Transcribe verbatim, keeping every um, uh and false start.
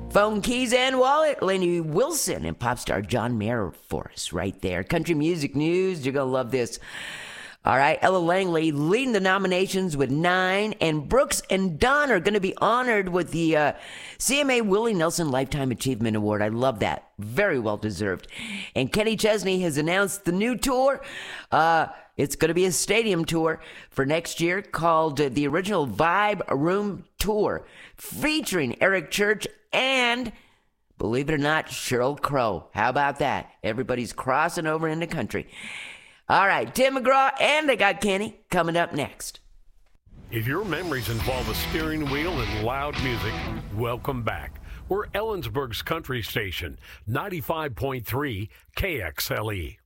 Phone, keys, and wallet. Lainey Wilson and pop star John Mayer for us right there. Country music news. You're going to love this. All right, Ella Langley leading the nominations with nine, and Brooks and Dunn are going to be honored with the uh, C M A Willie Nelson Lifetime Achievement Award. I love that. Very well deserved. And Kenny Chesney has announced the new tour. Uh, it's going to be a stadium tour for next year called uh, the Original Vibe Room Tour, featuring Eric Church and, believe it or not, Sheryl Crow. How about that? Everybody's crossing over into country. All right, Tim McGraw, and I got Kenny coming up next. If your memories involve a steering wheel and loud music, welcome back. We're Ellensburg's country station, ninety-five point three K X L E.